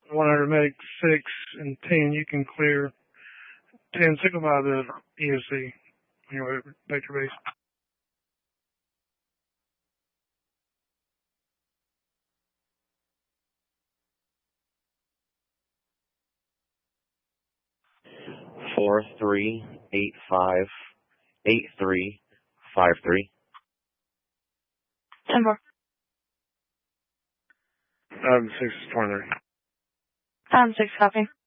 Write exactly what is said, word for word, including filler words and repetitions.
one hundred medic six and ten, you can clear. ten, signify the E S C. Anyway, back to base. Four three eight five eight three five three. Ten four. Um, six twenty-three. Um, six copy.